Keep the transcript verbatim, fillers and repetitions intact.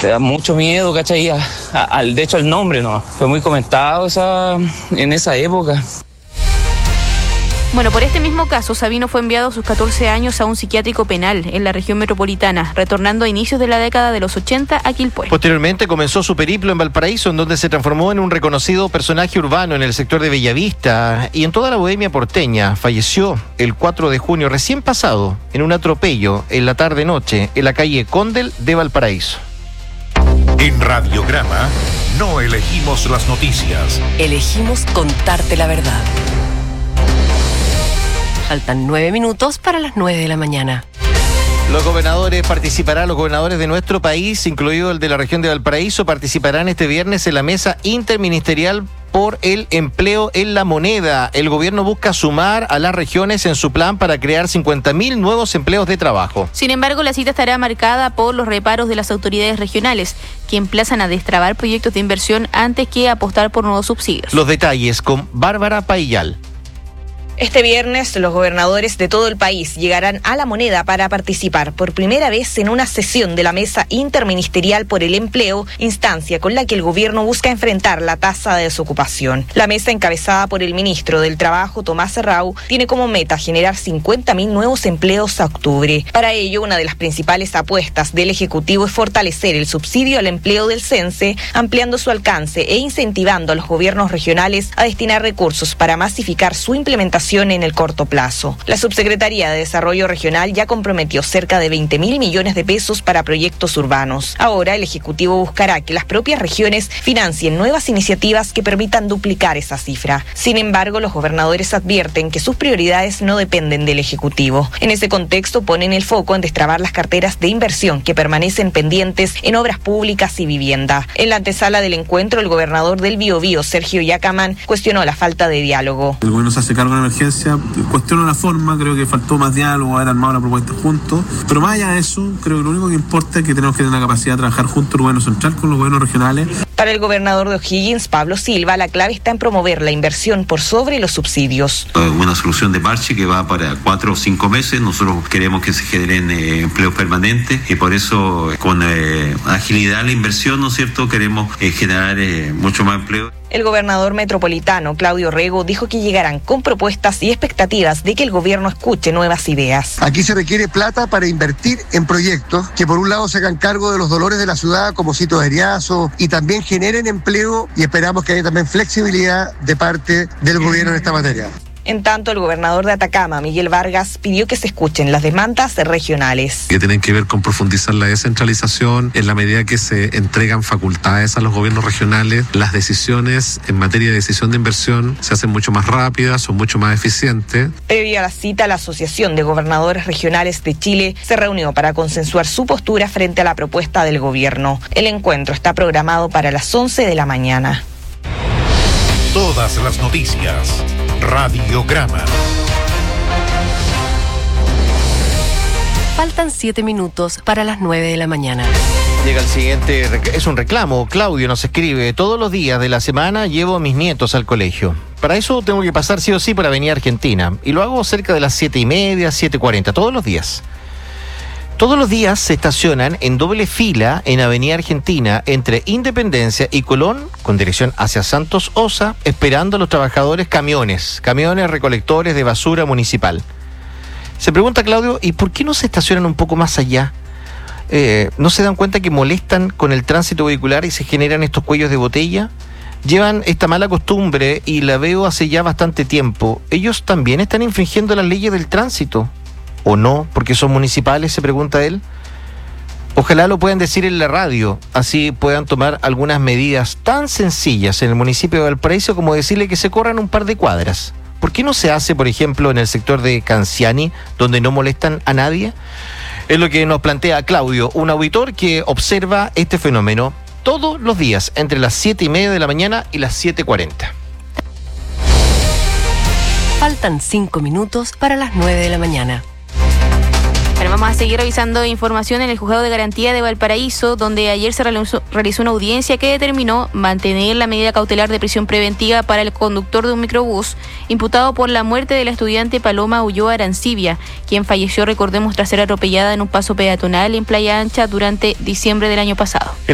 te da mucho miedo, ¿cachai? A, a, al, de hecho, el nombre, ¿no? Fue muy comentado esa, en esa época. Bueno, por este mismo caso, Sabino fue enviado a sus catorce años a un psiquiátrico penal en la región metropolitana, retornando a inicios de la década de los ochenta a Quilpué. Posteriormente comenzó su periplo en Valparaíso, en donde se transformó en un reconocido personaje urbano en el sector de Bellavista y en toda la bohemia porteña. Falleció el cuatro de junio recién pasado en un atropello en la tarde-noche en la calle Condel de Valparaíso. En Radiograma no elegimos las noticias. Elegimos contarte la verdad. Faltan nueve minutos para las nueve de la mañana. Los gobernadores participarán, los gobernadores de nuestro país, incluido el de la región de Valparaíso, participarán este viernes en la mesa interministerial por el empleo en la moneda. El gobierno busca sumar a las regiones en su plan para crear cincuenta mil nuevos empleos de trabajo. Sin embargo, la cita estará marcada por los reparos de las autoridades regionales, que emplazan a destrabar proyectos de inversión antes que apostar por nuevos subsidios. Los detalles con Bárbara Paillal. Este viernes, los gobernadores de todo el país llegarán a La Moneda para participar por primera vez en una sesión de la Mesa Interministerial por el Empleo, instancia con la que el gobierno busca enfrentar la tasa de desocupación. La mesa, encabezada por el ministro del Trabajo, Tomás Serrau, tiene como meta generar cincuenta mil nuevos empleos a octubre. Para ello, una de las principales apuestas del Ejecutivo es fortalecer el subsidio al empleo del CENSE, ampliando su alcance e incentivando a los gobiernos regionales a destinar recursos para masificar su implementación en el corto plazo. La Subsecretaría de Desarrollo Regional ya comprometió cerca de veinte mil millones de pesos para proyectos urbanos. Ahora el Ejecutivo buscará que las propias regiones financien nuevas iniciativas que permitan duplicar esa cifra. Sin embargo, los gobernadores advierten que sus prioridades no dependen del Ejecutivo. En ese contexto ponen el foco en destrabar las carteras de inversión que permanecen pendientes en obras públicas y vivienda. En la antesala del encuentro, el gobernador del Biobío, Sergio Yacamán, cuestionó la falta de diálogo. El gobierno se hace cargo de la emergencia, cuestiono la forma, creo que faltó más diálogo, haber armado la propuesta juntos, pero más allá de eso, creo que lo único que importa es que tenemos que tener la capacidad de trabajar junto al gobierno central con los gobiernos regionales. Para el gobernador de O'Higgins, Pablo Silva, la clave está en promover la inversión por sobre los subsidios. Una solución de parche que va para cuatro o cinco meses. Nosotros queremos que se generen eh, empleos permanentes y por eso con eh, agilidad la inversión, ¿no es cierto?, queremos eh, generar eh, mucho más empleo. El gobernador metropolitano, Claudio Rego, dijo que llegarán con propuestas y expectativas de que el gobierno escuche nuevas ideas. Aquí se requiere plata para invertir en proyectos que por un lado se hagan cargo de los dolores de la ciudad como Sito de Eriazo y también generen empleo, y esperamos que haya también flexibilidad de parte del gobierno en esta materia. En tanto, el gobernador de Atacama, Miguel Vargas, pidió que se escuchen las demandas regionales. Que tienen que ver con profundizar la descentralización en la medida que se entregan facultades a los gobiernos regionales. Las decisiones en materia de decisión de inversión se hacen mucho más rápidas, son mucho más eficientes. Previo a la cita, la Asociación de Gobernadores Regionales de Chile se reunió para consensuar su postura frente a la propuesta del gobierno. El encuentro está programado para las once de la mañana. Todas las noticias. Radiograma. Faltan siete minutos para las nueve de la mañana. Llega el siguiente, es un reclamo. Claudio nos escribe: todos los días de la semana llevo a mis nietos al colegio. Para eso tengo que pasar sí o sí por Avenida Argentina. Y lo hago cerca de las siete y media, siete cuarenta, todos los días. Todos los días se estacionan en doble fila en Avenida Argentina entre Independencia y Colón con dirección hacia Santos Osa, esperando a los trabajadores camiones, camiones recolectores de basura municipal. Se pregunta Claudio, ¿y por qué no se estacionan un poco más allá? Eh, ¿No se dan cuenta que molestan con el tránsito vehicular y se generan estos cuellos de botella? Llevan esta mala costumbre y la veo hace ya bastante tiempo. ¿Ellos también están infringiendo las leyes del tránsito? ¿O no? ¿Porque son municipales?, se pregunta él. Ojalá lo puedan decir en la radio, así puedan tomar algunas medidas tan sencillas en el municipio de Valparaíso como decirle que se corran un par de cuadras. ¿Por qué no se hace, por ejemplo, en el sector de Canciani, donde no molestan a nadie? Es lo que nos plantea Claudio, un auditor que observa este fenómeno todos los días, entre las siete y media de la mañana y las siete cuarenta. Faltan cinco minutos para las nueve de la mañana. Bueno, vamos a seguir revisando información en el Juzgado de Garantía de Valparaíso, donde ayer se realizó, realizó una audiencia que determinó mantener la medida cautelar de prisión preventiva para el conductor de un microbús imputado por la muerte de la estudiante Paloma Ulloa Arancibia, quien falleció, recordemos, tras ser atropellada en un paso peatonal en Playa Ancha durante diciembre del año pasado.